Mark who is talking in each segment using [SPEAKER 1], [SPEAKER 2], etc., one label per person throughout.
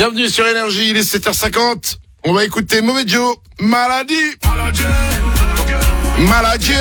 [SPEAKER 1] Bienvenue sur Énergie, il est 7h50. On va écouter Mauvais Joe, Maladie. Maladie.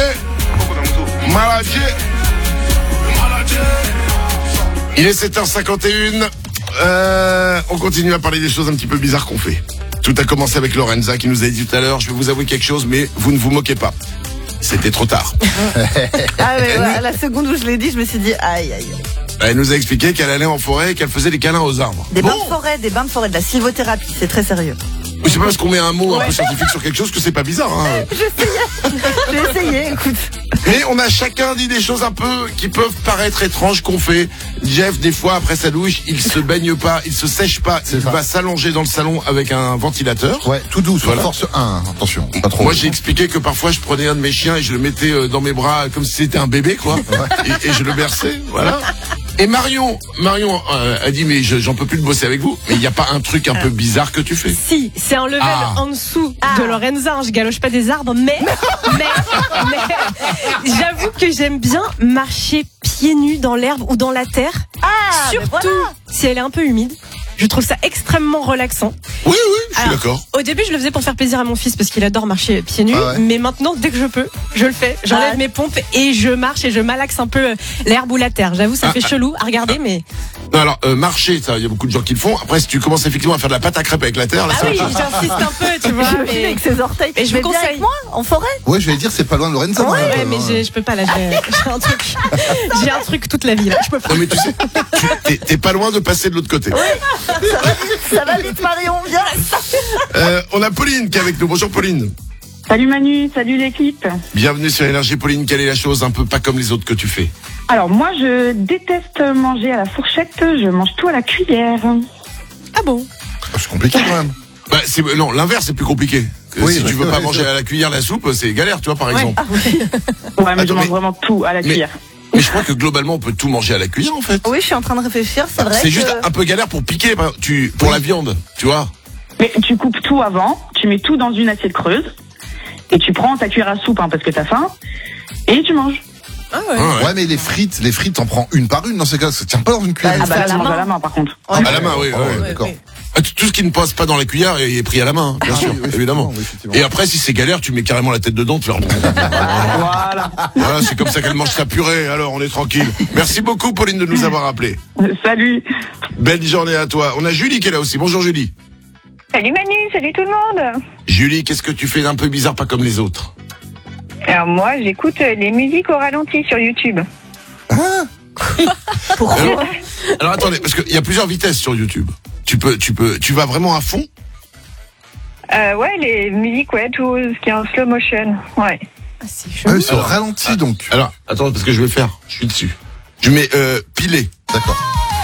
[SPEAKER 1] Il est 7h51. On continue à parler des choses un petit peu bizarres qu'on fait. Tout a commencé avec Lorenza qui nous a dit tout à l'heure, je vais vous avouer quelque chose, mais vous ne vous moquez pas. C'était trop tard.
[SPEAKER 2] Ah mais à la seconde où je l'ai dit, je me suis dit aïe aïe.
[SPEAKER 1] Elle nous a expliqué qu'elle allait en forêt et qu'elle faisait des câlins aux arbres.
[SPEAKER 2] Des bains de forêt, de la sylvothérapie, c'est très sérieux.
[SPEAKER 1] Mais c'est pas parce qu'on met un mot un peu scientifique sur quelque chose que c'est pas bizarre. Hein.
[SPEAKER 2] J'ai essayé, écoute.
[SPEAKER 1] Mais on a chacun dit des choses un peu qui peuvent paraître étranges qu'on fait. Jeff, des fois, après sa douche, il se baigne pas, il se sèche pas, il va s'allonger dans le salon avec un ventilateur.
[SPEAKER 3] Ouais, tout doux,
[SPEAKER 1] Voilà.
[SPEAKER 3] force 1, attention, pas trop.
[SPEAKER 1] Moi, j'ai expliqué que parfois, je prenais un de mes chiens et je le mettais dans mes bras comme si c'était un bébé, quoi. Et je le berçais, voilà. Et Marion a dit, mais j'en peux plus de bosser avec vous. Mais il n'y a pas un truc un peu bizarre que tu fais?
[SPEAKER 4] Si, c'est un level en dessous de Lorenza. Hein, je galoche pas des arbres, mais j'avoue que j'aime bien marcher pieds nus dans l'herbe ou dans la terre. Surtout si elle est un peu humide. Je trouve ça extrêmement relaxant.
[SPEAKER 1] Oui, je suis d'accord.
[SPEAKER 4] Au début, je le faisais pour faire plaisir à mon fils parce qu'il adore marcher pieds nus.
[SPEAKER 3] Ah ouais.
[SPEAKER 4] Mais maintenant, dès que je peux, je le fais. J'enlève mes pompes et je marche et je malaxe un peu l'herbe ou la terre. J'avoue, ça fait chelou à regarder, mais...
[SPEAKER 1] Non, alors, marcher, ça, il y a beaucoup de gens qui le font. Après, si tu commences effectivement à faire de la pâte à crêpes avec la terre, là,
[SPEAKER 4] Ah oui, j'insiste un peu, tu vois.
[SPEAKER 2] Mais avec ses orteils.
[SPEAKER 4] Et je vous
[SPEAKER 2] Mais viens
[SPEAKER 4] conseille.
[SPEAKER 2] avec moi, en forêt.
[SPEAKER 3] Ouais, je vais dire, c'est pas loin de Lorenza.
[SPEAKER 4] Ouais, mais je peux pas là. J'ai un truc toute la vie là. Je peux pas.
[SPEAKER 1] Non, mais tu sais, t'es pas loin de passer de l'autre côté.
[SPEAKER 2] Ça va vite, Marion, viens.
[SPEAKER 1] On a Pauline qui est avec nous. Bonjour Pauline.
[SPEAKER 5] Salut Manu, salut l'équipe.
[SPEAKER 1] Bienvenue sur Énergie. Pauline, quelle est la chose un peu pas comme les autres que tu fais?
[SPEAKER 5] Alors moi je déteste manger à la fourchette, je mange tout à la cuillère.
[SPEAKER 4] Ah bon?
[SPEAKER 3] C'est compliqué quand même.
[SPEAKER 1] Bah, non, l'inverse c'est plus compliqué.
[SPEAKER 3] Oui,
[SPEAKER 1] si tu veux
[SPEAKER 3] ouais,
[SPEAKER 1] pas
[SPEAKER 3] ouais,
[SPEAKER 1] manger à la cuillère la soupe, c'est galère, tu vois, par exemple.
[SPEAKER 5] Ouais mais je
[SPEAKER 1] Attends,
[SPEAKER 5] mange
[SPEAKER 1] mais-
[SPEAKER 5] vraiment tout à la cuillère.
[SPEAKER 1] Mais je crois que globalement on peut tout manger à la cuillère en fait.
[SPEAKER 2] Oui, je suis en train de réfléchir, c'est vrai.
[SPEAKER 1] C'est juste un peu galère pour piquer, pour la viande, tu vois.
[SPEAKER 5] Mais tu coupes tout avant, tu mets tout dans une assiette creuse et tu prends ta cuillère à soupe parce que t'as faim et tu manges.
[SPEAKER 4] Ah ouais.
[SPEAKER 3] Ouais, mais les frites, t'en prends une par une dans ces cas. Ça tient pas dans une cuillère.
[SPEAKER 5] Ah
[SPEAKER 2] ça
[SPEAKER 5] bah
[SPEAKER 2] à
[SPEAKER 5] tu
[SPEAKER 2] la
[SPEAKER 5] manges
[SPEAKER 2] main.
[SPEAKER 5] à la main par contre.
[SPEAKER 1] À la main, oui.
[SPEAKER 3] Ah ouais, d'accord.
[SPEAKER 1] Tout ce qui ne passe pas dans la cuillère est pris à la main, bien sûr,
[SPEAKER 3] oui,
[SPEAKER 1] évidemment.
[SPEAKER 3] effectivement.
[SPEAKER 1] Et après, si c'est galère, tu mets carrément la tête dedans, tu fais...
[SPEAKER 5] Voilà.
[SPEAKER 1] Voilà, c'est comme ça qu'elle mange sa purée, alors on est tranquille. Merci beaucoup Pauline de nous avoir appelés.
[SPEAKER 5] Salut.
[SPEAKER 1] Belle journée à toi. On a Julie qui est là aussi. Bonjour Julie.
[SPEAKER 6] Salut Manu, salut tout le monde.
[SPEAKER 1] Julie, qu'est-ce que tu fais d'un peu bizarre, pas comme les autres?
[SPEAKER 6] Alors moi, j'écoute les musiques au ralenti sur YouTube.
[SPEAKER 1] Alors attendez, parce qu'il y a plusieurs vitesses sur YouTube. Tu vas vraiment à fond?
[SPEAKER 6] Ouais, les musiques, ouais, tout ce qui est en slow motion, ouais.
[SPEAKER 4] Ah, c'est
[SPEAKER 3] Ah
[SPEAKER 4] chelou.
[SPEAKER 3] oui, c'est ralenti donc.
[SPEAKER 1] Alors, attends, parce que je vais faire. Je suis dessus. Je mets pilé.
[SPEAKER 3] D'accord.